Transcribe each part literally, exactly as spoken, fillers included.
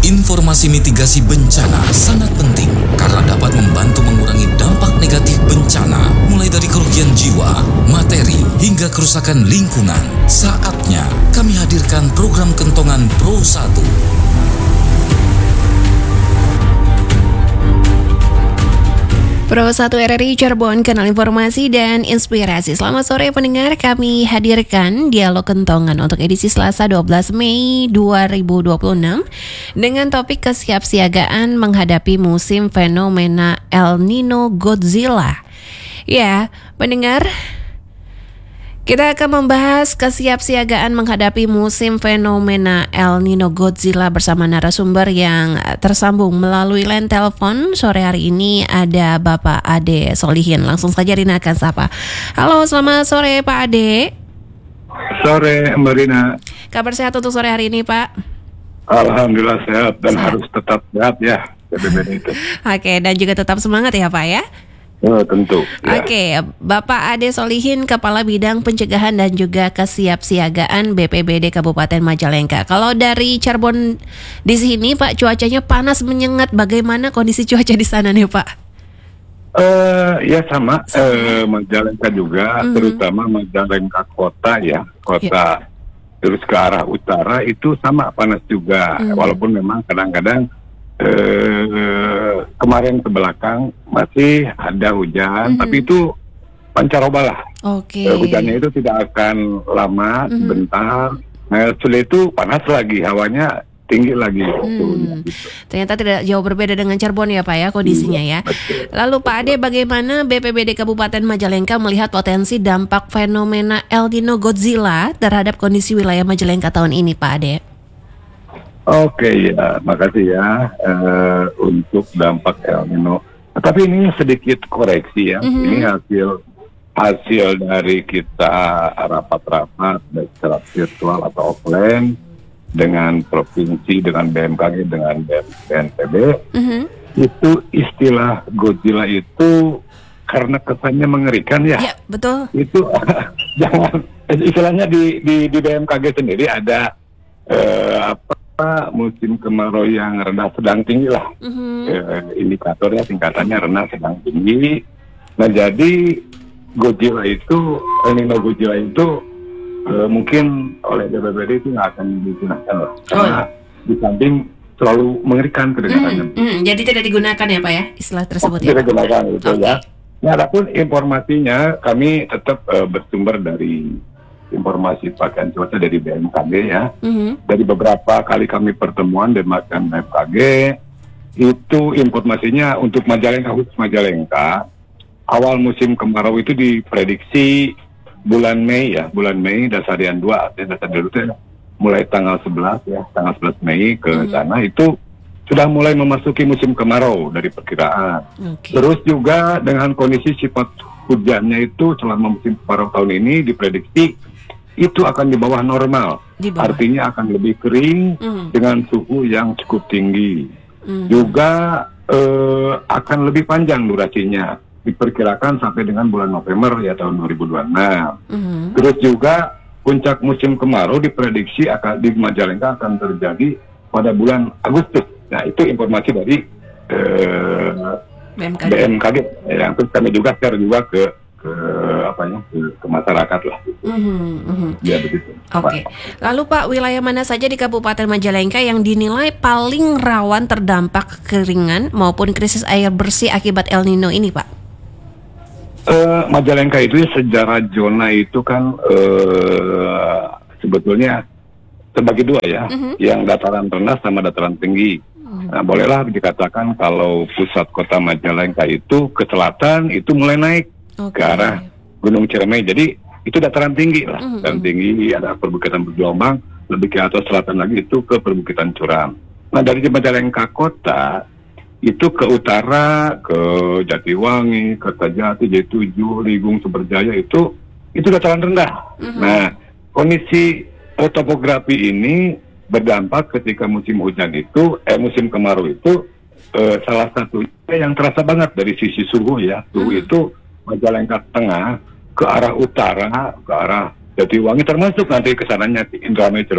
Informasi mitigasi bencana sangat penting karena dapat membantu mengurangi dampak negatif bencana mulai dari kerugian jiwa, materi, hingga kerusakan lingkungan. Saatnya kami hadirkan program Kentongan Pro satu. Pro satu R R I Cirebon, kanal informasi dan inspirasi. Selamat sore pendengar, kami hadirkan Dialog Kentongan untuk edisi Selasa dua belas Mei dua ribu dua puluh enam dengan topik kesiapsiagaan menghadapi musim fenomena El Nino Godzilla. Ya, pendengar, kita akan membahas kesiapsiagaan menghadapi musim fenomena El Nino Godzilla bersama narasumber yang tersambung melalui line telepon. Sore hari ini ada Bapak Ade Solihin. Langsung saja Rina akan sapa. Halo, selamat sore Pak Ade. Sore Mbak Rina. Kabar sehat untuk sore hari ini Pak? Alhamdulillah sehat dan sehat. Harus tetap sehat ya. Itu. Oke, dan juga tetap semangat ya Pak ya? Oh, tentu. Ya. Oke, Bapak Ade Solihin, Kepala Bidang Pencegahan dan juga Kesiapsiagaan B P B D Kabupaten Majalengka. Kalau dari Cirebon di sini, Pak, cuacanya panas menyengat. Bagaimana kondisi cuaca di sana nih, Pak? Uh, ya sama, sama. Uh, Majalengka juga, mm-hmm. terutama Majalengka kota ya, kota. Yeah. Terus ke arah utara itu sama panas juga, mm-hmm. walaupun memang kadang-kadang Eh, kemarin ke belakang masih ada hujan, mm-hmm. tapi itu pancaroba lah. Okay. Eh, hujannya itu tidak akan lama, mm-hmm. sebentar. Nah, setelah itu panas lagi, hawanya tinggi lagi. Hmm. Gitu. Ternyata tidak jauh berbeda dengan Cirebon ya Pak ya kondisinya ya. Betul. Lalu Pak Ade, bagaimana B P B D Kabupaten Majalengka melihat potensi dampak fenomena El Nino Godzilla terhadap kondisi wilayah Majalengka tahun ini, Pak Ade? Oke ya, makasih ya uh, untuk dampak El Nino. Tapi ini sedikit koreksi ya. Mm-hmm. Ini hasil hasil dari kita rapat-rapat secara virtual atau offline dengan provinsi, dengan B M K G, dengan B N P B. Mm-hmm. Itu istilah Godzilla itu karena kesannya mengerikan ya. Iya, betul. Itu jangan istilahnya di di di B M K G sendiri ada uh, apa? musim kemarau yang rendah sedang tinggi lah, mm-hmm. eh, indikatornya tingkatannya rendah sedang tinggi. Nah jadi Godzilla itu, El Nino Godzilla itu eh, mungkin oleh B P B D itu nggak akan digunakan loh, karena oh. di samping selalu mengerikan kedengarannya. Mm, mm, jadi tidak digunakan ya Pak ya istilah tersebut oh, ya? Tidak digunakan itu okay. ya. Nah, adapun informasinya kami tetap eh, bersumber dari informasi pakaian cuaca dari B M K G ya. Mm-hmm. Dari beberapa kali kami pertemuan dengan B M K G, itu informasinya untuk Majalengka, khusus Majalengka, awal musim kemarau itu diprediksi bulan Mei ya, bulan Mei dasarian dua, artinya dasarian dua mulai tanggal sebelas ya, tanggal sebelas Mei ke mm-hmm. sana itu sudah mulai memasuki musim kemarau dari perkiraan. Okay. Terus juga dengan kondisi sifat hujannya itu selama musim kemarau tahun ini diprediksi itu akan di bawah normal, di bawah. Artinya akan lebih kering mm. dengan suhu yang cukup tinggi. Mm. Juga eh, akan lebih panjang durasinya, diperkirakan sampai dengan bulan November ya tahun dua ribu dua puluh enam. Mm. Terus juga puncak musim kemarau diprediksi akan di Majalengka akan terjadi pada bulan Agustus. Nah itu informasi dari eh, B M K G. B M K G. Ya, terus kami juga share juga ke ke apa ya ke, ke masyarakat lah. Mm-hmm, mm-hmm. Ya begitu. Oke. Okay. Lalu Pak, wilayah mana saja di Kabupaten Majalengka yang dinilai paling rawan terdampak kekeringan maupun krisis air bersih akibat El Nino ini, Pak? Uh, Majalengka itu secara zona itu kan uh, sebetulnya terbagi dua ya, mm-hmm. yang dataran rendah sama dataran tinggi. Mm-hmm. Nah, bolehlah dikatakan kalau pusat kota Majalengka itu ke selatan itu mulai naik. Okay. Ke arah Gunung Ciremai, jadi itu dataran tinggi lah, mm-hmm. dataran tinggi, ada perbukitan bergelombang, lebih ke atas selatan lagi itu ke perbukitan curam. Nah dari Majalengka kota itu ke utara, ke Jatiwangi, Kertajati, J tujuh, Ligung, Sumberjaya itu itu dataran rendah. Mm-hmm. Nah kondisi topografi ini berdampak ketika musim hujan itu, eh musim kemarau itu eh, salah satunya yang terasa banget dari sisi suhu ya, suhu mm-hmm. itu Majalengka Tengah ke arah utara, ke arah Jatiwangi termasuk nanti kesananya di Indramayu Cirebon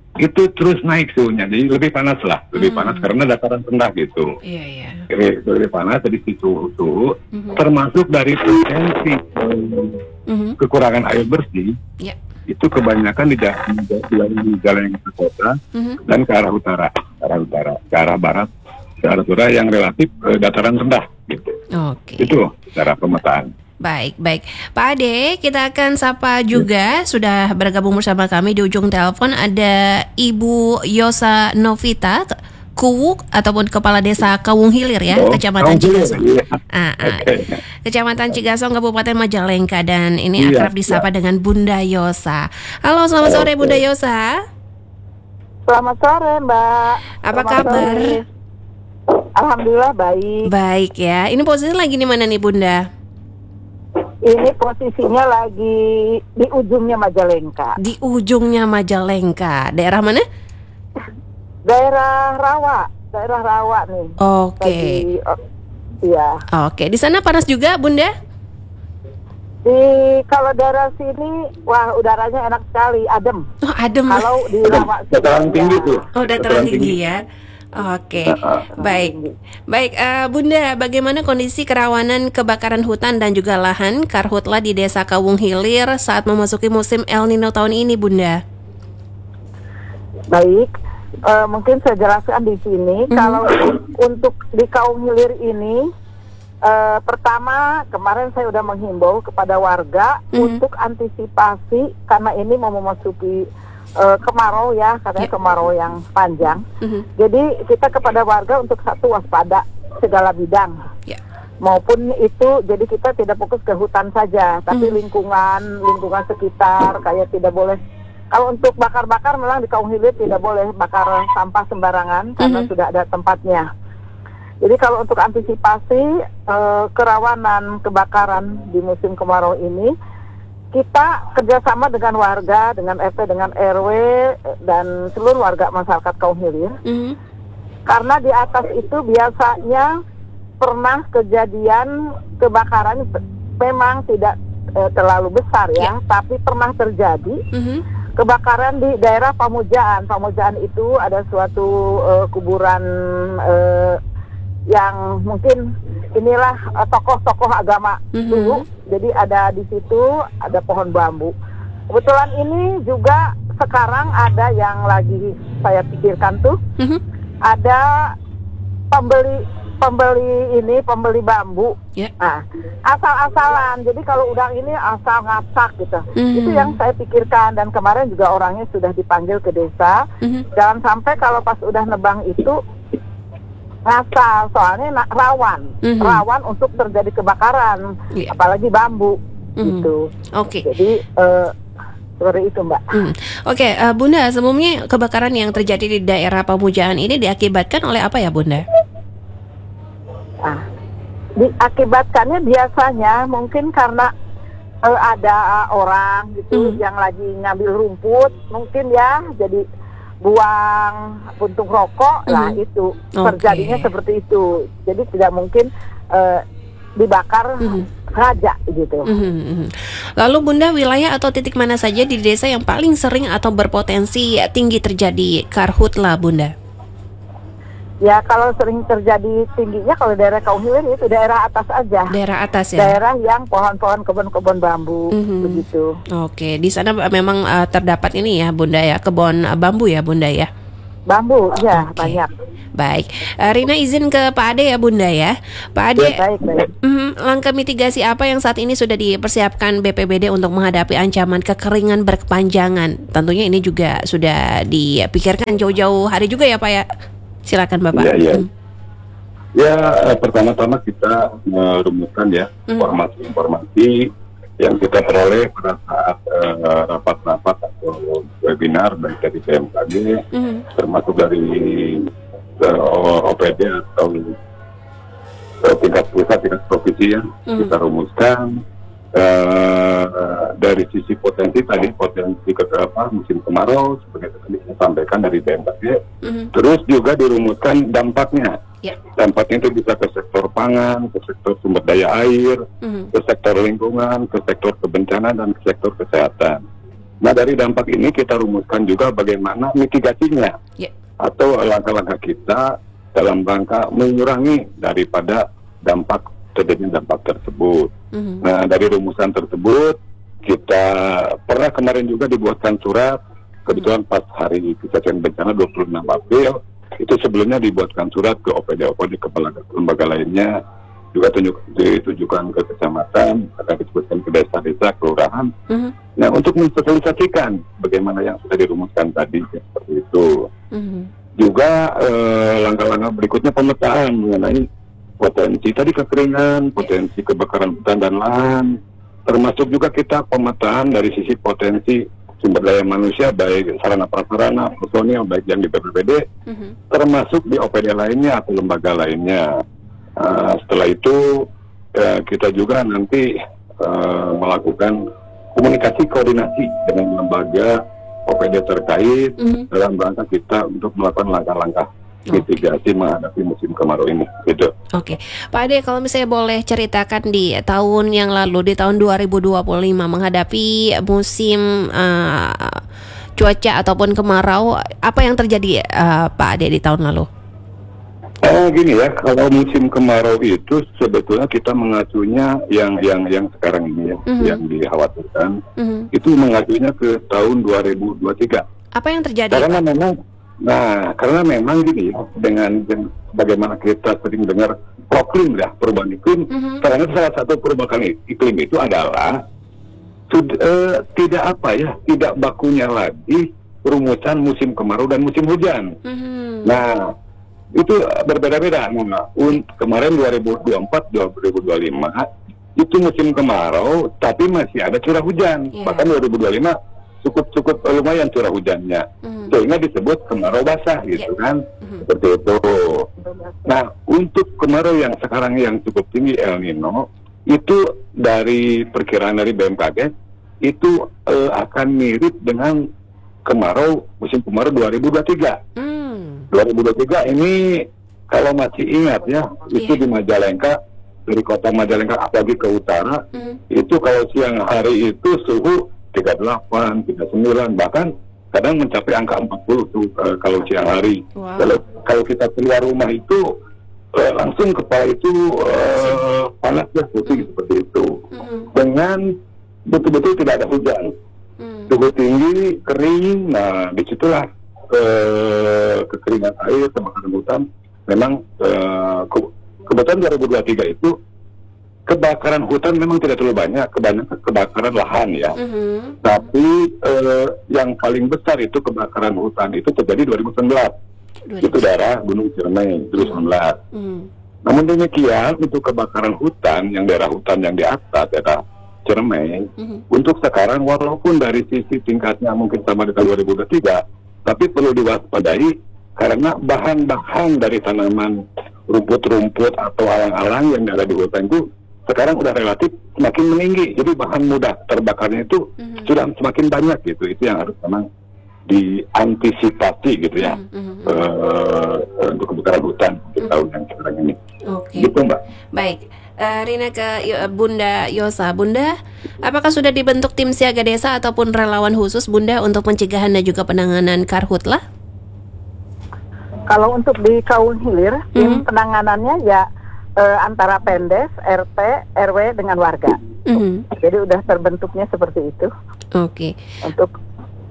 itu terus naik suhunya, jadi lebih panas lah, lebih Hmm. panas karena dataran rendah gitu. Iya, iya. Jadi, lebih panas dari situ suhu, Mhm. termasuk dari potensi eh, Mhm. kekurangan air bersih. Ya. Itu kebanyakan di jalan di jalan yang ke kota Mhm. dan ke arah utara, ke arah utara, ke arah barat, ke arah utara yang relatif eh, dataran rendah gitu. Oke. Itu secara pemetaan. Baik, baik. Pak Ade, kita akan sapa juga. Sudah bergabung bersama kami di ujung telepon ada Ibu Yosa Novita Kuwuk ataupun Kepala Desa Kawung Hilir ya, Oh, Kecamatan Kawung Hilir, Cigasong. iya. Ah, ah. Oke. Kecamatan Cigasong, Kabupaten Majalengka, dan ini Iya, akrab disapa dengan Bunda Yosa. Halo, selamat sore Oke. Bunda Yosa. Selamat sore, Mbak. Apa Selamat kabar? sore. Alhamdulillah baik. Baik ya. Ini posisi lagi di mana nih Bunda? Ini posisinya lagi di ujungnya Majalengka, Di ujungnya Majalengka. Daerah mana? daerah Rawa, daerah Rawa nih. Oke. Lagi, oh, iya. Oke, di sana panas juga Bunda? Di kalau daerah sini, wah udaranya enak sekali, adem. Oh, adem. Kalau di Rawa sini, Dataran tinggi ya. tuh. Oh, dataran tinggi ya. Oke, baik, baik, eh, Bunda. Bagaimana kondisi kerawanan kebakaran hutan dan juga lahan karhutla di Desa Kawung Hilir saat memasuki musim El Nino tahun ini, Bunda? Baik, eh, mungkin saya jelaskan di sini. Mhm. Kalau untuk di Kaum Hilir ini, eh, pertama kemarin saya sudah menghimbau kepada warga Mhm. untuk antisipasi karena ini mau memasuki eh, kemarau ya, katanya Ya. kemarau yang panjang. Mhm. Jadi kita kepada warga untuk satu waspada segala bidang. Ya. Maupun itu, jadi kita tidak fokus ke hutan saja, tapi Mhm. lingkungan, lingkungan sekitar, kayak tidak boleh. Kalau untuk bakar-bakar memang di Kaung Hilir tidak boleh bakar sampah sembarangan karena Mhm. sudah ada tempatnya. Jadi kalau untuk antisipasi eh, kerawanan kebakaran di musim kemarau ini, kita kerjasama dengan warga, dengan R T, dengan R W, dan seluruh warga masyarakat Kaung Hilir. Mhm. Karena di atas itu biasanya pernah kejadian kebakaran memang tidak eh, terlalu besar ya, tapi pernah terjadi Mhm. kebakaran di daerah Pamujaan. Pamujaan itu ada suatu eh, kuburan eh, yang mungkin inilah eh, tokoh-tokoh agama Mhm. dulu. Jadi ada di situ ada pohon bambu. Kebetulan ini juga sekarang ada yang lagi saya pikirkan tuh, Mhm. ada pembeli pembeli ini pembeli bambu. Ya. Nah, asal-asalan. Jadi kalau udang ini asal ngasak gitu. Mhm. Itu yang saya pikirkan, dan kemarin juga orangnya sudah dipanggil ke desa. Mhm. Jangan sampai kalau pas udah nebang itu ngasal, soalnya na- rawan, Mhm. rawan untuk terjadi kebakaran, Iya. apalagi bambu Mhm. gitu. Oke. Jadi eh, seperti itu, Mbak. Hmm. Oke, eh, Bunda, sebelumnya kebakaran yang terjadi di daerah Pamujaan ini diakibatkan oleh apa ya, Bunda? Nah, diakibatkannya biasanya mungkin karena eh, ada orang gitu Mhm. yang lagi ngambil rumput, mungkin ya, jadi buang puntung rokok, Mhm. lah itu Oke. terjadinya seperti itu. Jadi tidak mungkin eh, dibakar Mhm. raja gitu. Mhm, mhm. Lalu Bunda, wilayah atau titik mana saja di desa yang paling sering atau berpotensi tinggi terjadi karhutla, Bunda? Ya kalau sering terjadi tingginya kalau daerah Kaung Hilir itu daerah atas aja. Daerah atas ya? Daerah yang pohon-pohon kebun-kebun bambu Mhm. begitu. Oke, di sana memang eh, terdapat ini ya, Bunda ya, kebun eh, bambu ya, Bunda ya? Bambu ya Oke. banyak. Baik, Eh, Rina izin ke Pak Ade ya, Bunda ya. Pak Ade, Baik baik. mhm, langkah mitigasi apa yang saat ini sudah dipersiapkan B P B D untuk menghadapi ancaman kekeringan berkepanjangan? Tentunya ini juga sudah dipikirkan jauh-jauh hari juga ya, Pak ya. Silakan Bapak. Iya, iya. Hmm. Ya, eh, pertama-tama kita merumuskan ya Mhm. informasi-informasi yang kita peroleh pada saat eh, rapat-rapat atau webinar baik dari B M K G, Mhm. termasuk dari eh, O P D atau eh, tingkat pusat, tingkat provinsi ya, Mhm. kita rumuskan eh, dari sisi potensi tadi, potensi ke apa musim kemarau sebagai tadi saya sampaikan dari B M K G. Mhm. Terus juga dirumuskan dampaknya. Ya. Dampaknya itu bisa ke sektor pangan, ke sektor sumber daya air, Mhm. ke sektor lingkungan, ke sektor kebencanaan, dan ke sektor kesehatan. Nah, dari dampak ini kita rumuskan juga bagaimana mitigasinya Yeah. atau langkah-langkah kita dalam rangka mengurangi daripada dampak terjadinya dampak tersebut. Mhm. Nah, dari rumusan tersebut kita pernah kemarin juga dibuatkan surat, kebetulan pas hari kejadian bencana dua puluh enam April, itu sebelumnya dibuatkan surat ke O P D O P D kepala lembaga lainnya, juga tunjuk, ditujukan ke kecamatan, akan disebutkan ke desa-desa, kelurahan. Mhm. Nah, untuk mensosialisasikan bagaimana yang sudah dirumuskan tadi, ya, seperti itu. Mhm. Juga eh, langkah-langkah berikutnya pemetaan mengenai potensi tadi kekeringan, potensi kebakaran hutan dan lahan, termasuk juga kita pemetaan dari sisi potensi sumber daya manusia, baik sarana prasarana, personil, baik yang di B P B D, Mhm. termasuk di O P D lainnya atau lembaga lainnya. Uh, setelah itu uh, kita juga nanti uh, melakukan komunikasi koordinasi dengan lembaga O P D terkait Mhm. dalam rangka kita untuk melakukan langkah-langkah Oke. mitigasi menghadapi musim kemarau ini. Gitu. Oke, Pak Ade, kalau misalnya boleh ceritakan di tahun yang lalu, di tahun dua ribu dua puluh lima menghadapi musim uh, cuaca ataupun kemarau, apa yang terjadi uh, Pak Ade di tahun lalu? Oh gini ya, kalau musim kemarau itu sebetulnya kita mengacunya yang yang yang sekarang ini ya, Mhm. yang dikhawatirkan Mhm. itu mengacunya ke tahun dua ribu dua puluh tiga. Apa yang terjadi, Karena Pak? memang, nah karena memang gini ya, dengan, dengan bagaimana kita sering dengar proklim ya, perubahan iklim, Mhm. karena salah satu perubahan i- iklim itu adalah sud- eh, tidak apa ya, tidak bakunya lagi rumusan musim kemarau dan musim hujan. Mhm. Nah, itu berbeda-beda. Nah, un- kemarin dua ribu dua puluh empat, dua ribu dua puluh lima itu musim kemarau, tapi masih ada curah hujan. Yeah. Bahkan dua ribu dua puluh lima cukup-cukup lumayan curah hujannya, Mhm. sehingga disebut kemarau basah gitu Yeah. kan, Mhm. seperti itu. Nah, untuk kemarau yang sekarang yang cukup tinggi El Nino itu dari perkiraan dari B M K G itu eh, akan mirip dengan kemarau musim kemarau dua ribu dua puluh tiga. Hmm. dua ribu dua puluh tiga ini kalau masih ingat ya, itu Iya. di Majalengka, dari kota Majalengka apalagi ke utara, Mhm. itu kalau siang hari itu suhu tiga puluh delapan, tiga puluh sembilan, bahkan kadang mencapai angka empat puluh tuh eh, kalau siang hari. Wow. Kalau kalau kita keluar rumah itu eh, langsung kepala itu eh, panas ya, putih seperti itu. Mhm. Dengan betul-betul tidak ada hujan. Mhm. Suhu tinggi, kering, nah disitulah eh, kekeringan air, kebakaran hutan. Memang eh, ke- kebetulan dua ribu dua puluh tiga itu kebakaran hutan memang tidak terlalu banyak, kebanyakan kebakaran lahan ya. Mhm. Tapi eh, yang paling besar itu kebakaran hutan itu terjadi dua ribu sembilan belas. Dua Itu ribu. daerah Gunung Ciremai dua ribu sembilan belas. Mhm. Namun demikian untuk kebakaran hutan yang daerah hutan yang di atas daerah Ciremai, Mhm. untuk sekarang walaupun dari sisi tingkatnya mungkin sama dengan dua ribu dua puluh tiga, tapi perlu diwaspadai karena bahan-bahan dari tanaman rumput-rumput atau alang-alang yang ada di hutan itu sekarang udah relatif semakin meninggi. Jadi bahan mudah terbakarnya itu Mhm. sudah semakin banyak gitu. Itu yang harus memang diantisipasi gitu ya. Mhm. Mhm. eh, untuk kebakaran hutan di tahun yang sekarang ini. Oke. Gitu Mbak. Baik, Eh, Rina ke Yo- Bunda Yosa. Bunda, apakah sudah dibentuk tim siaga desa ataupun relawan khusus Bunda untuk pencegahan dan juga penanganan karhutlah? Kalau untuk di Kaung Hilir, tim Mhm. penanganannya ya eh, antara Pendes, R T, R W dengan warga. Mhm. Jadi udah terbentuknya seperti itu Oke, untuk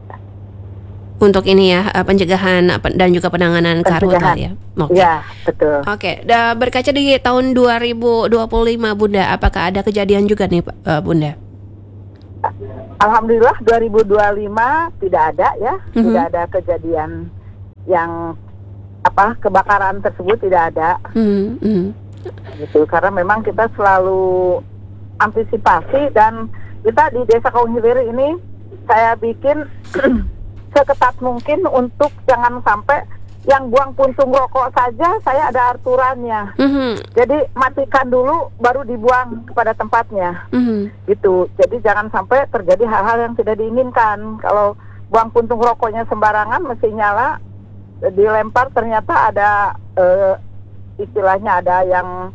untuk ini ya eh, pencegahan apa- dan juga penanganan karhutlah ya. Oke. ya betul. Oke, da- berkaca di tahun dua ribu dua puluh lima Bunda, apakah ada kejadian juga nih Pak- eh, Bunda? Alhamdulillah dua ribu dua puluh lima tidak ada ya, Mhm. tidak ada kejadian yang apa kebakaran tersebut tidak ada Mhm. Mhm. gitu karena memang kita selalu antisipasi dan kita di Desa Kaung Hilir ini saya bikin seketat mungkin untuk jangan sampai yang buang puntung rokok saja saya ada aturannya. Mhm. Jadi matikan dulu baru dibuang kepada tempatnya. Mhm. Gitu. Jadi jangan sampai terjadi hal-hal yang tidak diinginkan. Kalau buang puntung rokoknya sembarangan mesti nyala, dilempar ternyata ada eh, istilahnya ada yang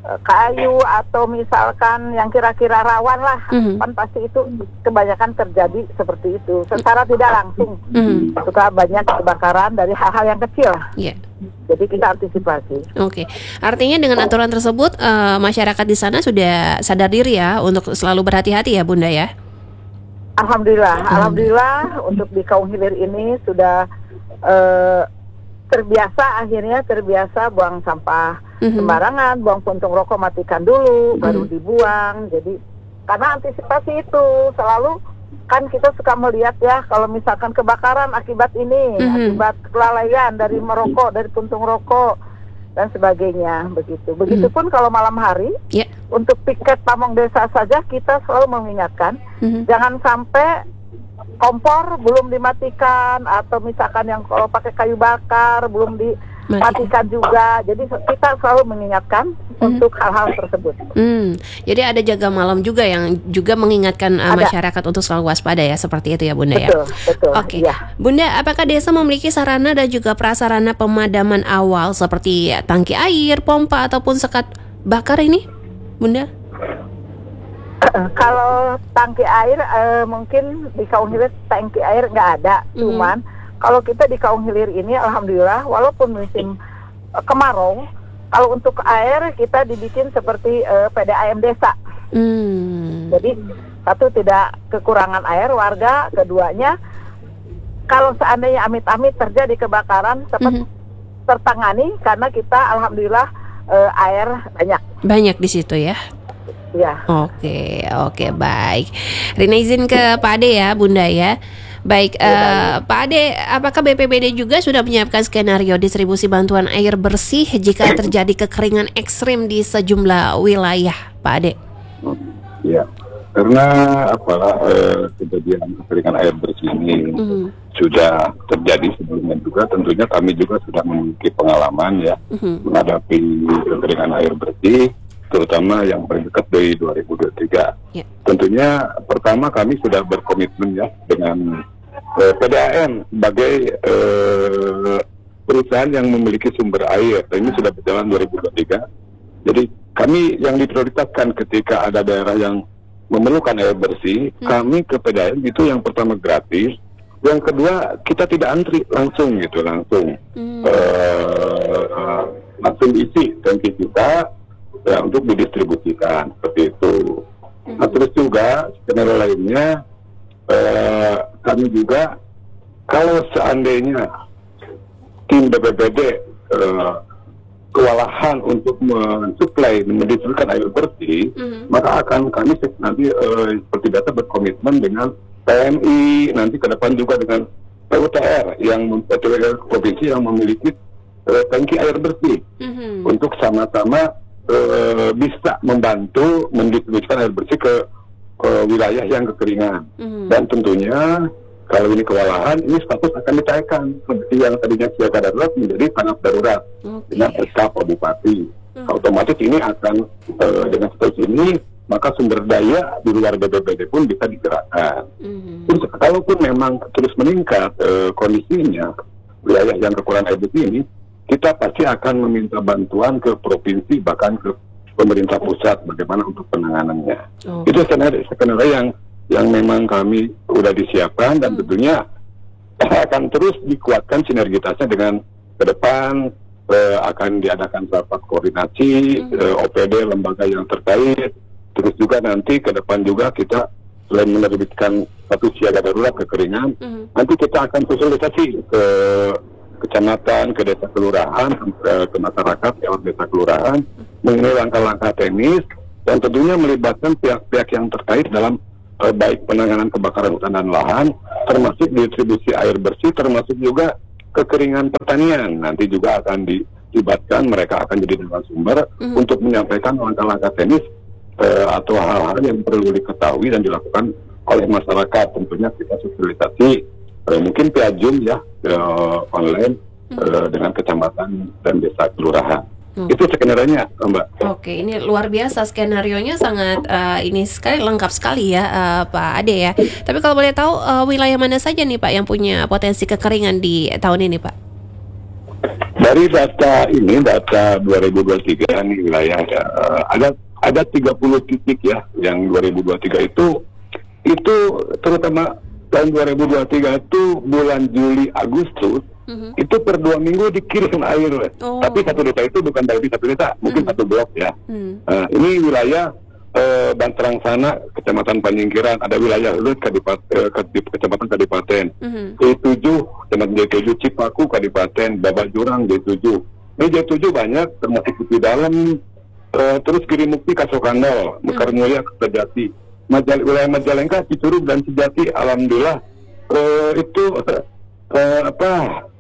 eh, kayu atau misalkan yang kira-kira rawan lah, Mhm. kan pasti itu kebanyakan terjadi seperti itu. Secara tidak langsung Mhm. suka banyak kebakaran dari hal-hal yang kecil. Ya. Jadi kita antisipasi. Oke, artinya dengan aturan tersebut eh, masyarakat di sana sudah sadar diri ya untuk selalu berhati-hati ya Bunda ya. Alhamdulillah, alhamdulillah untuk di Kaung Hilir ini sudah eh, terbiasa akhirnya terbiasa buang sampah Mhm. sembarangan, buang puntung rokok matikan dulu, Mhm. baru dibuang. Jadi karena antisipasi itu selalu kan kita suka melihat ya kalau misalkan kebakaran akibat ini, Mhm. akibat kelalaian dari merokok, dari puntung rokok dan sebagainya begitu. Begitupun kalau malam hari Ya. untuk piket pamong desa saja kita selalu mengingatkan Mhm. jangan sampai kompor belum dimatikan atau misalkan yang kalau pakai kayu bakar belum dimatikan juga. Jadi kita selalu mengingatkan untuk hal-hal tersebut. Hmm, jadi ada jaga malam juga yang juga mengingatkan uh, Ada. masyarakat untuk selalu waspada ya, seperti itu ya Bunda ya. Betul, betul. Oke, Iya. Bunda, apakah desa memiliki sarana dan juga prasarana pemadaman awal seperti tangki air, pompa ataupun sekat bakar ini, Bunda? Kalau tangki air eh, mungkin di Kaung Hilir tangki air nggak ada. Mhm. Cuman kalau kita di Kaung Hilir ini alhamdulillah walaupun musim eh, kemarau, kalau untuk air kita dibikin seperti eh, P D A M desa. Hmm. Jadi satu tidak kekurangan air warga, keduanya kalau seandainya amit-amit terjadi kebakaran cepat Mhm. tertangani karena kita alhamdulillah eh, air banyak. Banyak di situ ya. Ya. Oke, oke, baik. Rina izin ke Pak Ade ya, Bunda ya. Baik, eh, Pak Ade, apakah B P B D juga sudah menyiapkan skenario distribusi bantuan air bersih jika terjadi kekeringan ekstrim di sejumlah wilayah, Pak Ade? Ya, karena apalah eh, kejadian kekeringan air bersih ini Mhm. sudah terjadi sebelumnya juga. Tentunya kami juga sudah memiliki pengalaman ya Mhm. menghadapi kekeringan air bersih, terutama yang paling dekat dari dua ribu dua puluh tiga. Ya. Tentunya pertama kami sudah berkomitmen ya dengan eh, P D A M sebagai eh, perusahaan yang memiliki sumber air. Dan ini sudah berjalan dua ribu dua puluh tiga. Jadi kami yang diprioritaskan ketika ada daerah yang memerlukan air bersih, Hmm. kami ke P D A M itu yang pertama gratis. Yang kedua kita tidak antri langsung gitu langsung Hmm. eh, langsung isi tangki kita ya, untuk didistribusikan seperti itu. Nah, terus juga skenario lainnya eh, kami juga kalau seandainya tim B P B D eh, kewalahan untuk mensuplai mendistribusikan air bersih, Mhm. maka akan kami nanti eh, seperti biasa berkomitmen dengan P M I, nanti ke depan juga dengan P U T R yang mem- P U T R provinsi yang memiliki eh, tangki air bersih Mhm. untuk sama-sama eh, bisa membantu mendistribusikan air bersih ke, ke wilayah yang kekeringan. Mhm. Dan tentunya kalau ini kewalahan, ini status akan ditaikkan seperti yang tadinya siaga darurat menjadi tanggap darurat Oke. dengan S K Pak Bupati. Mhm. Otomatis ini akan eh, dengan status ini maka sumber daya di luar B P B D pun bisa digerakkan. Mhm. Terus kalaupun memang terus meningkat eh, kondisinya wilayah yang kekurangan air bersih ini, kita pasti akan meminta bantuan ke provinsi bahkan ke pemerintah pusat bagaimana untuk penanganannya. Oke. Itu skenario, skenario yang yang memang kami sudah disiapkan dan tentunya akan terus dikuatkan sinergitasnya dengan ke depan eh, akan diadakan rapat koordinasi eh, O P D lembaga yang terkait. Terus juga nanti ke depan juga kita selain menerbitkan satu siaga darurat kekeringan, Mhm. nanti kita akan sosialisasi ke kecamatan, ke desa kelurahan, ke, ke masyarakat lewat desa kelurahan mengenai langkah-langkah teknis dan tentunya melibatkan pihak-pihak yang terkait dalam eh, baik penanganan kebakaran hutan dan lahan, termasuk distribusi air bersih, termasuk juga kekeringan pertanian. Nanti juga akan dilibatkan, mereka akan jadi narasumber Mhm. untuk menyampaikan langkah-langkah teknis eh, atau hal-hal yang perlu diketahui dan dilakukan oleh masyarakat. Tentunya kita sosialisasi eh, mungkin via Zoom ya eh, online eh, dengan kecamatan dan desa kelurahan. Hmm. Itu skenario-nya, Mbak. Oke, ini luar biasa, skenarionya sangat eh, ini sekali lengkap sekali ya, eh, Pak Ade ya. Tapi kalau boleh tahu eh, wilayah mana saja nih Pak yang punya potensi kekeringan di tahun ini Pak? Dari data ini, data dua ribu dua puluh tiga nih wilayah ya, uh, ada ada tiga puluh titik ya yang dua ribu dua puluh tiga itu itu terutama tahun dua ribu dua puluh tiga itu bulan Juli Agustus mm-hmm. itu per dua minggu dikirim air. Oh. Tapi satu desa itu bukan dari satu desa, mungkin mm-hmm. satu blok ya. Mm-hmm. Uh, ini wilayah uh, Banterang sana, Kecamatan Panyingkiran, ada wilayah Lut, Kadipaten, uh, Kecamatan Kadipaten, mm-hmm. J tujuh, Kecamatan J tujuh, Cipaku, Kadipaten, Babajurang, J tujuh. Ini J tujuh banyak, termasuk di dalam, uh, terus Kirimukti, Kasokandol, Mekar Mulia, Kertajati. Majal, wilayah Majalengka, Cicurug dan Sejati, alhamdulillah uh, itu uh, uh, apa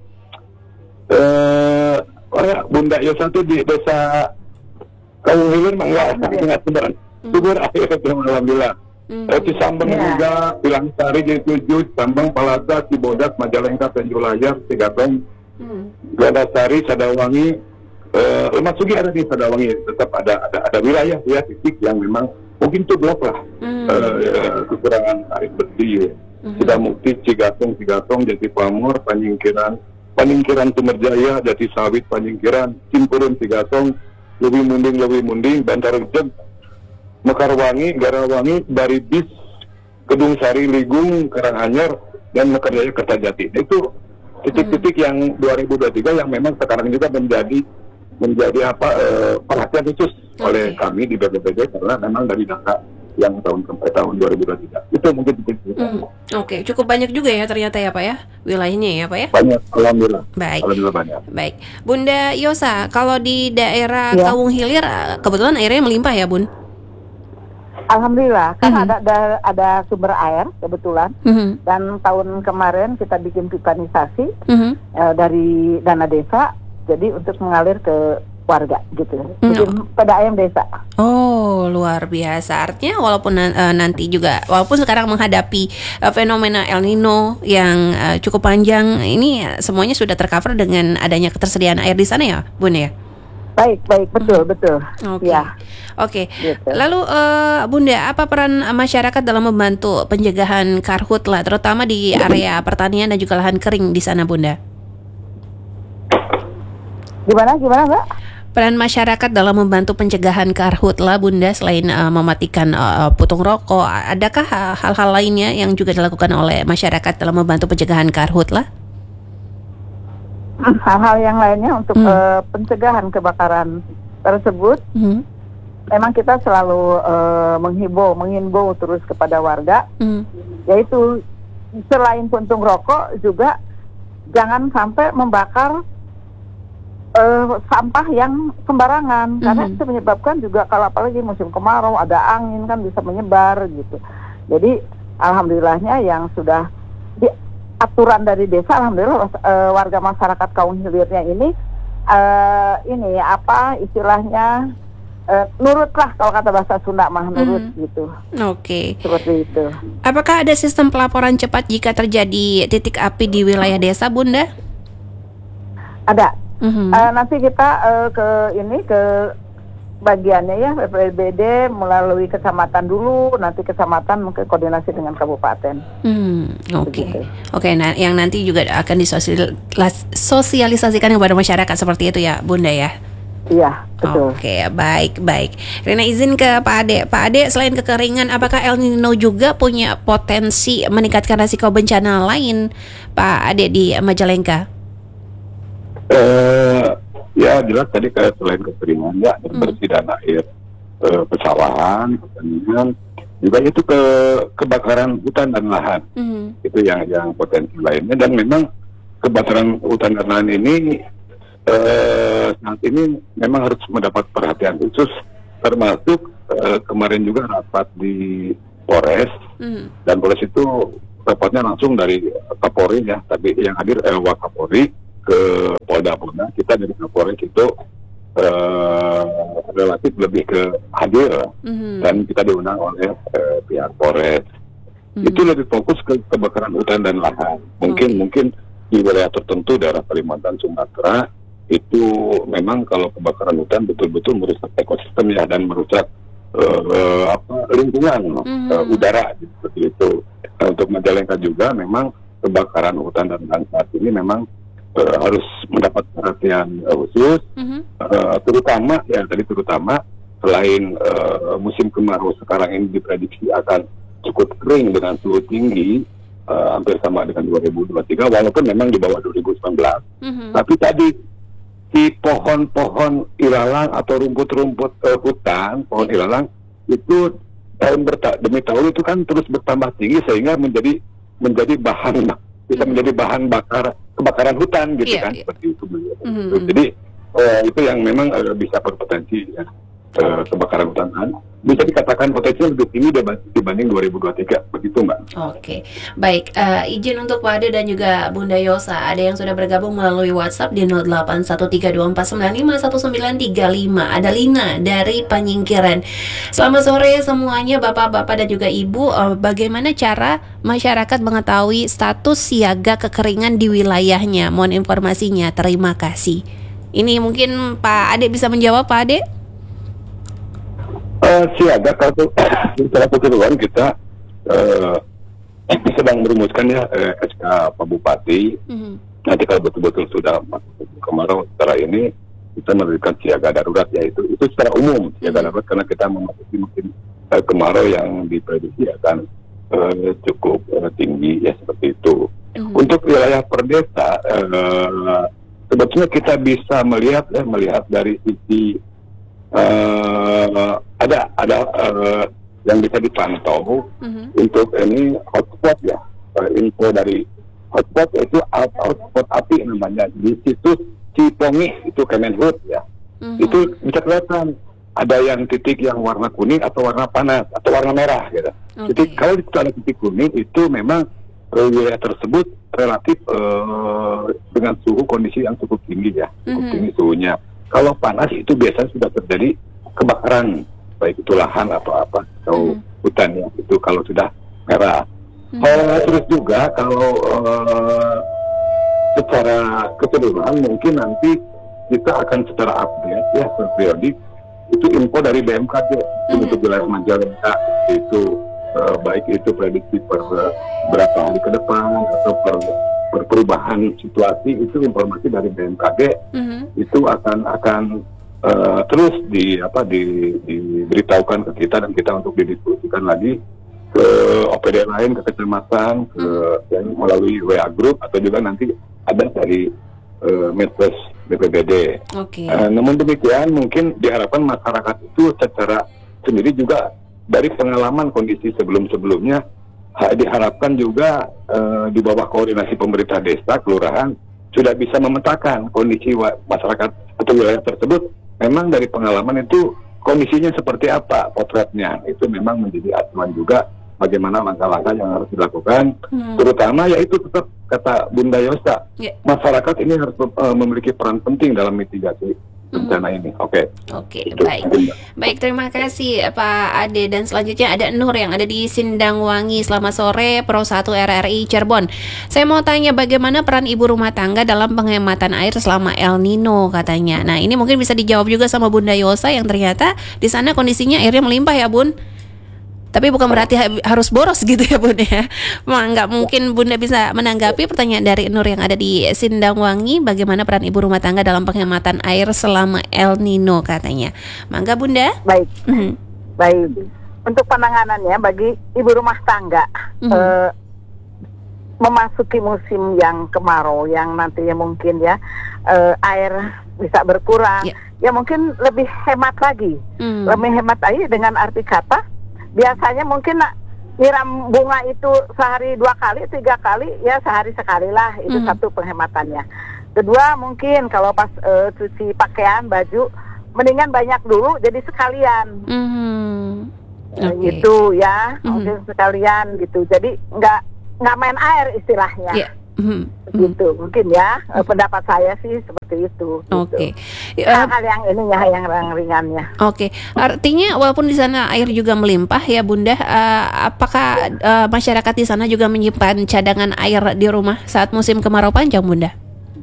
uh, uh, Bunda Yosa itu di desa Kaung Hilir enggak enggak sebenarnya subur air alhamdulillah. Mm. Uh, Cisambeng yeah. juga, Pilangsari, J tujuh, Sambang, Palasa, Cibodas, Majalengka, Penjulayar, Tigatong, mm. Gadasari, Sadawangi, uh, Lemat Sugi ada di Sadawangi, tetap ada ada ada wilayah ya titik yang memang mungkin itu blok lah mm. uh, ya, kekurangan air bersih. Mm-hmm. Sudah Mukti, Cigatong, Cigatong, Jati Pamor, Panyingkiran, Panyingkiran Tumerjaya, Jati Sawit, Panyingkiran, Cimpurun, Cigatong, Lewi Munding, Lewi Munding, Bantar Ujeb, Mekarwangi, Garawangi, Baribis, Gedung Sari, Ligung, Karanganyar, dan Mekarjaya, Kertajati. Itu titik-titik mm. yang dua ribu dua puluh tiga yang memang sekarang juga menjadi menjadi apa uh, perhatian khusus okay. oleh kami di B P B D karena memang dari data yang tahun sampai tahun dua ribu dua puluh tiga itu mungkin titik hmm. Oke, okay. Cukup banyak juga ya ternyata ya Pak ya wilayahnya ya Pak ya. Banyak, alhamdulillah. Baik. Alhamdulillah banyak. Baik, Bunda Yosa, kalau di daerah ya. Kaung Hilir kebetulan airnya melimpah ya Bun? Alhamdulillah, karena mm-hmm. ada, ada ada sumber air kebetulan mm-hmm. dan tahun kemarin kita bikin pipanisasi mm-hmm. uh, dari dana desa. Jadi untuk mengalir ke warga gitu, bikin no. P D A M desa. Oh luar biasa. Artinya walaupun uh, nanti juga, walaupun sekarang menghadapi uh, fenomena El Nino yang uh, cukup panjang, ini uh, semuanya sudah tercover dengan adanya ketersediaan air di sana ya, Bun ya? Baik, baik, betul, betul. Oke, okay. Ya. Oke. Okay. Gitu. Lalu uh, Bunda, apa peran masyarakat dalam membantu pencegahan karhutla, terutama di area pertanian dan juga lahan kering di sana, Bunda? Gimana, gimana Mbak? Peran masyarakat dalam membantu pencegahan karhutla, Bunda, selain uh, mematikan uh, putung rokok, adakah hal-hal lainnya yang juga dilakukan oleh masyarakat dalam membantu pencegahan karhutla? Hal-hal yang lainnya untuk hmm. uh, pencegahan kebakaran tersebut, hmm. memang kita selalu uh, menghimbau, mengimbau terus kepada warga, hmm. yaitu selain puntung rokok juga jangan sampai membakar Uh, sampah yang sembarangan mm-hmm. karena itu menyebabkan juga kalau apalagi musim kemarau ada angin kan bisa menyebar gitu. Jadi alhamdulillahnya yang sudah di aturan dari desa, alhamdulillah uh, warga masyarakat Kaung Hilirnya ini uh, ini apa istilahnya uh, nurutlah kalau kata bahasa Sunda mah nurut mm-hmm. gitu. Oke. Okay. Seperti itu. Apakah ada sistem pelaporan cepat jika terjadi titik api di wilayah desa, Bunda? Ada. Mm-hmm. Uh, nanti kita uh, ke ini ke bagiannya ya B P B D melalui kecamatan dulu, nanti kecamatan mungkin koordinasi dengan kabupaten. Hmm, oke, okay. oke. Okay, nah yang nanti juga akan disosialisasikan kepada masyarakat seperti itu ya, Bunda ya. Iya, betul. Oke, okay, baik, baik. Rina izin ke Pak Ade. Pak Ade, selain kekeringan, apakah El Nino juga punya potensi meningkatkan risiko bencana lain, Pak Ade di Majalengka? Uh, ya jelas tadi kayak selain kekeringan ya ketersediaan hmm. air, uh, pesawahan, pertanian, juga itu ke kebakaran hutan dan lahan, hmm. itu yang yang potensi lainnya. Dan memang kebakaran hutan dan lahan ini uh, saat ini memang harus mendapat perhatian khusus, termasuk uh, kemarin juga rapat di Polres hmm. dan Polres itu rapatnya langsung dari Kapolri ya, tapi yang hadir eh, Wakapolri ke Polda-Polda, kita dari Kapolres itu uh, relatif lebih ke hadir mm-hmm. dan kita diundang oleh uh, pihak Polres. Mm-hmm. Itu lebih fokus ke kebakaran hutan dan lahan. Mungkin okay. mungkin di wilayah tertentu daerah Kalimantan, Sumatera itu memang kalau kebakaran hutan betul-betul merusak ekosistem ya dan merusak uh, uh, apa lingkungan mm-hmm. uh, udara seperti itu. Nah, untuk Majalengka juga memang kebakaran hutan dan lahan saat ini memang uh, harus mendapat perhatian uh, khusus, mm-hmm. uh, terutama ya tadi terutama selain uh, musim kemarau sekarang ini diprediksi akan cukup kering dengan suhu tinggi, uh, hampir sama dengan dua ribu dua puluh tiga, walaupun memang di bawah dua ribu sembilan belas. Mm-hmm. Tapi tadi di pohon-pohon ilalang atau rumput-rumput uh, hutan, pohon ilalang itu tahun berta- demi tahun itu kan terus bertambah tinggi sehingga menjadi menjadi bahan bisa mm-hmm. menjadi bahan bakar kebakaran hutan gitu yeah, kan yeah. seperti itu. Mm-hmm. Jadi uh, itu yang memang uh, bisa berpotensi ya. Ke kebakaran hutan bisa dikatakan potensinya lebih tinggi dibanding dua ribu dua puluh tiga, begitu Mbak. Oke, baik, uh, izin untuk Pak Ade dan juga Bunda Yosa, ada yang sudah bergabung melalui WhatsApp di nol delapan satu tiga dua empat sembilan lima satu sembilan tiga lima. Ada Lina dari Penyingkiran. Selamat sore semuanya Bapak-bapak dan juga Ibu. uh, Bagaimana cara masyarakat mengetahui status siaga kekeringan di wilayahnya? Mohon informasinya, terima kasih. Ini mungkin Pak Ade bisa menjawab, Pak Ade? Uh, siaga kalau secara keseluruhan kita uh, sedang merumuskan ya uh, S K Pak Bupati. Mm-hmm. Nanti kalau betul-betul sudah masuk kemarau secara ini kita memberikan siaga darurat, yaitu itu secara umum siaga mm-hmm. darurat karena kita memasuki musim uh, kemarau yang diprediksi akan uh, cukup uh, tinggi ya seperti itu. Mm-hmm. Untuk wilayah per desa uh, sebetulnya kita bisa melihat ya melihat dari sisi Uh, ada ada uh, yang bisa dipantau mm-hmm. untuk ini hotspot ya, uh, info dari hotspot itu out hotspot api namanya di situs Cipongi itu Kemenhub ya, mm-hmm. itu bisa kelihatan ada yang titik yang warna kuning atau warna panas atau warna merah gitu. Okay. Titik kalau itu ada titik kuning itu memang uh, wilayah tersebut relatif uh, dengan suhu kondisi yang cukup tinggi ya, cukup mm-hmm. tinggi suhunya. Kalau panas itu biasanya sudah terjadi kebakaran, baik itu lahan atau apa atau mm-hmm. hutan ya, itu kalau sudah merah. Mm-hmm. Uh, terus juga kalau uh, secara keseluruhan mungkin nanti kita akan secara update ya periodik itu info dari B M K G mm-hmm. untuk wilayah Majalengka itu uh, baik itu prediksi per uh, berapa hari ke depan atau per perubahan situasi itu informasi dari B M K G mm-hmm. itu akan akan uh, terus di apa di, diberitahukan ke kita dan kita untuk didiskusikan lagi ke O P D lain, ke kecamatan, ke mm-hmm. yang melalui W A group atau juga nanti ada dari uh, medsos B P B D. Okay. Uh, namun demikian mungkin diharapkan masyarakat itu secara sendiri juga dari pengalaman kondisi sebelum-sebelumnya diharapkan juga uh, di bawah koordinasi pemerintah desa, kelurahan sudah bisa memetakan kondisi wa- masyarakat atau wilayah tersebut. Memang dari pengalaman itu kondisinya seperti apa potretnya, itu memang menjadi acuan juga bagaimana langkah-langkah yang harus dilakukan. Hmm. Terutama yaitu tetap kata Bunda Yosa, yeah. masyarakat ini harus uh, memiliki peran penting dalam mitigasi bencana ini. Oke. Okay. Oke, okay, baik. Baik, terima kasih Pak Ade. Dan selanjutnya ada Nur yang ada di Sindangwangi. Selamat sore, Pro satu R R I Cirebon. Saya mau tanya bagaimana peran ibu rumah tangga dalam penghematan air selama El Nino katanya. Nah, ini mungkin bisa dijawab juga sama Bunda Yosa yang ternyata di sana kondisinya airnya melimpah ya, Bun. Tapi bukan berarti ha- harus boros gitu ya Bunda ya. Memang nggak mungkin Bunda bisa menanggapi pertanyaan dari Nur yang ada di Sindangwangi. Bagaimana peran ibu rumah tangga dalam penghematan air selama El Nino katanya. Mangga Bunda. Baik, mm-hmm. baik. Untuk penanganannya bagi ibu rumah tangga mm-hmm. eh, memasuki musim yang kemarau yang nantinya mungkin ya eh, air bisa berkurang. Yeah. Ya mungkin lebih hemat lagi. Mm. Lebih hemat lagi dengan arti kata biasanya mungkin nak nyiram bunga itu sehari dua kali, tiga kali, ya sehari sekali lah, itu mm. satu penghematannya. Kedua mungkin kalau pas uh, cuci pakaian, baju, mendingan banyak dulu jadi sekalian. Mm-hmm. Okay. Gitu ya, mm-hmm. mungkin sekalian gitu. Jadi nggak nggak main air istilahnya. Yeah. Mm-hmm. Gitu mungkin ya mm-hmm. pendapat saya sih seperti itu. Oke. Okay. Uh, hal yang ininya yang ringannya. Oke. Okay. Artinya walaupun di sana air juga melimpah ya Bunda, uh, apakah uh, masyarakat di sana juga menyimpan cadangan air di rumah saat musim kemarau panjang Bunda?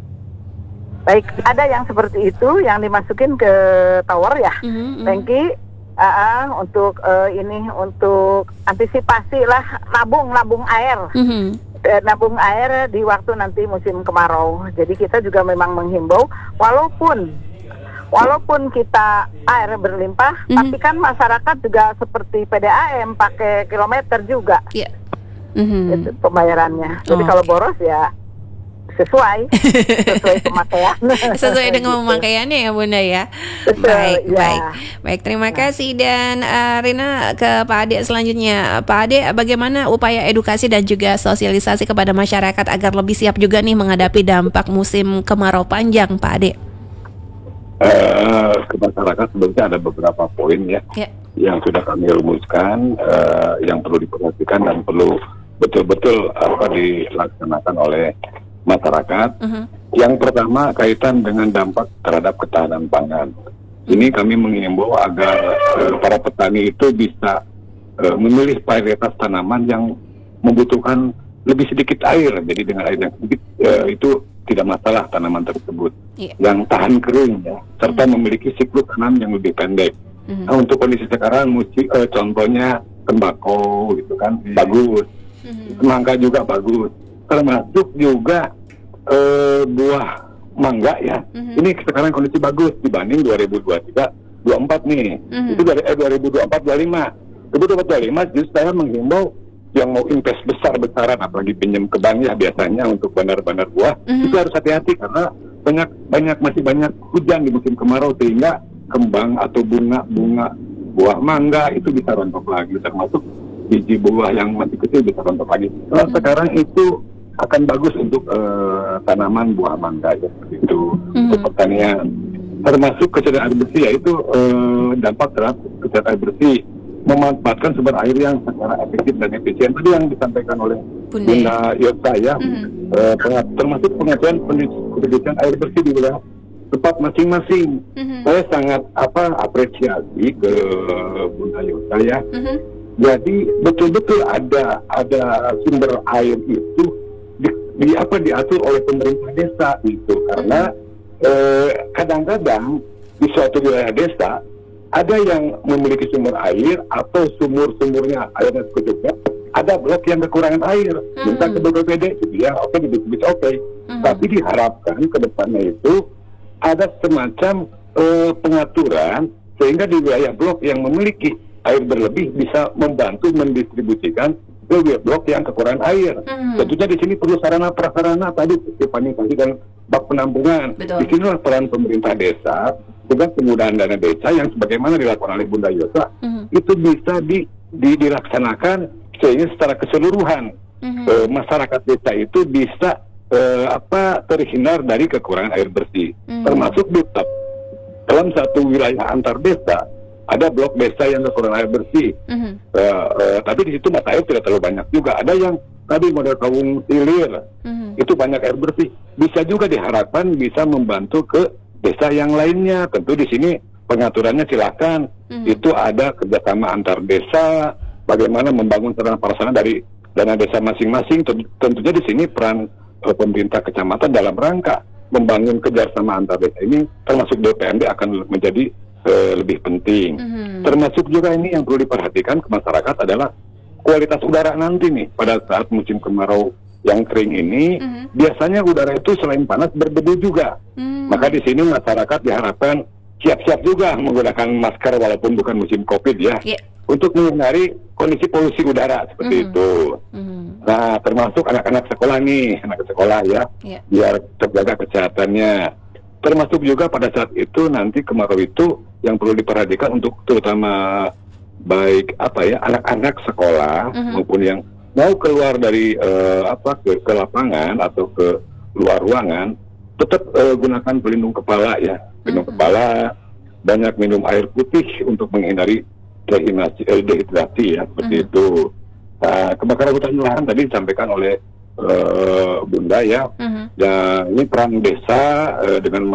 Baik, ada yang seperti itu yang dimasukin ke tower ya, mm-hmm. tangki. Uh, untuk uh, ini untuk antisipasi lah nabung nabung air. Mm-hmm. eh, nabung air di waktu nanti musim kemarau. Jadi kita juga memang menghimbau, walaupun walaupun kita air berlimpah, mm-hmm. tapi kan masyarakat juga seperti P D A M pakai kilometer juga. Yeah. Mm-hmm. Itu pembayarannya. Jadi oh, kalau okay. boros ya sesuai sesuai pemakaian. Sesuai dengan pemakaiannya ya Bunda ya. Betul, baik, ya. baik. Baik, terima kasih. Dan uh, Rina ke Pak Ade selanjutnya. Pak Ade, bagaimana upaya edukasi dan juga sosialisasi kepada masyarakat agar lebih siap juga nih menghadapi dampak musim kemarau panjang, Pak Ade? Uh, ke masyarakat sebenarnya ada beberapa poin ya, ya yang sudah kami rumuskan, uh, yang perlu diperhatikan dan perlu betul-betul apa dilaksanakan oleh masyarakat. Uh-huh. Yang pertama kaitan dengan dampak terhadap ketahanan pangan. Ini kami mengimbau agar uh, para petani itu bisa uh, memilih varietas tanaman yang membutuhkan lebih sedikit air. Jadi dengan air yang sedikit uh, itu tidak masalah tanaman tersebut. Yeah. Yang tahan kering ya, serta uh-huh. memiliki siklus tanam yang lebih pendek. Uh-huh. Nah, untuk kondisi sekarang musik, uh, contohnya tembakau gitu kan yeah. bagus. Uh-huh. Semangka juga bagus. Termasuk juga uh, buah mangga ya. Uh-huh. Ini sekarang kondisi bagus dibanding dua ribu dua puluh tiga dua puluh empat nih. Uh-huh. Itu dari eh, dua ribu dua puluh empat dua puluh lima. dua ribu dua puluh empat dua puluh lima justru saya menghimbau yang mau invest besar-besaran, apalagi pinjam ke bank ya biasanya untuk bandar-bandar buah, uh-huh. itu harus hati-hati karena banyak banyak masih banyak hujan di musim kemarau sehingga kembang atau bunga-bunga buah mangga itu bisa rontok lagi, termasuk biji buah yang masih kecil bisa rontok lagi. Nah, uh-huh. sekarang itu akan bagus untuk uh, tanaman buah mangga ya, seperti itu uh-huh. untuk pertanian. Termasuk kesadaran air bersih, yaitu uh, dampak terhadap kesadaran air bersih, memanfaatkan sumber air yang secara efektif dan efisien. Tadi yang disampaikan oleh Bunda, Bunda Yota ya, mm-hmm. uh, pengat- termasuk pengajuan pendidikan air bersih di wilayah tempat masing-masing. Mm-hmm. Saya sangat apa apresiasi ke Bunda Yota ya. Mm-hmm. Jadi betul-betul ada ada sumber air itu di, di apa diatur oleh pemerintah desa itu, karena mm-hmm. uh, kadang-kadang di suatu wilayah desa ada yang memiliki sumber air atau sumur-sumurnya airnya secukupnya, ada blok yang kekurangan air, hmm. minta ke B P B D, ya oke, okay, oke, okay. hmm. tapi diharapkan ke depannya itu ada semacam uh, pengaturan sehingga di wilayah blok yang memiliki air berlebih bisa membantu mendistribusikan ke blok yang kekurangan air. Hmm. Tentunya di sini perlu sarana prasarana tadi, sanitasi dan bak penampungan. Betul. Di sinilah peran pemerintah desa dengan penggunaan dana desa yang sebagaimana dilakukan oleh Bunda Yota, mm-hmm. itu bisa di, di, dilaksanakan sehingga secara keseluruhan mm-hmm. e, masyarakat desa itu bisa e, apa terhindar dari kekurangan air bersih. Mm-hmm. Termasuk di dalam satu wilayah antar desa ada blok desa yang kekurangan air bersih, mm-hmm. e, e, tapi di situ mata air tidak terlalu banyak juga. Ada yang tadi model Kawung Silir, mm-hmm. itu banyak air bersih. Bisa juga diharapkan bisa membantu ke desa yang lainnya. Tentu di sini pengaturannya silakan. Mm-hmm. Itu ada kerjasama antar desa, bagaimana membangun sarana prasarana dari dana desa masing-masing. Tentunya di sini peran uh, pemerintah kecamatan dalam rangka membangun kerjasama antar desa ini, termasuk D P M D akan menjadi uh, lebih penting. Mm-hmm. Termasuk juga ini yang perlu diperhatikan ke masyarakat adalah kualitas udara nanti nih pada saat musim kemarau yang kering ini, mm-hmm. biasanya udara itu selain panas berdebu juga. Mm-hmm. Maka di sini masyarakat diharapkan siap-siap juga menggunakan masker walaupun bukan musim COVID ya, yeah. untuk menghindari kondisi polusi udara seperti mm-hmm. itu. Mm-hmm. Nah, termasuk anak-anak sekolah nih, anak sekolah ya, yeah. biar terjaga kesehatannya. Termasuk juga pada saat itu nanti kemarau itu yang perlu diperhatikan untuk terutama baik apa ya anak-anak sekolah mm-hmm. maupun yang mau keluar dari uh, apa ke, ke lapangan atau ke luar ruangan, tetap uh, gunakan pelindung kepala ya, pelindung mm-hmm. kepala, banyak minum air putih untuk menghindari dehidrasi, eh, dehidrasi ya, seperti mm-hmm. itu. Nah, kebakaran hutan dan lahan tadi disampaikan oleh uh, Bunda ya, mm-hmm. dan ini peran desa uh, dengan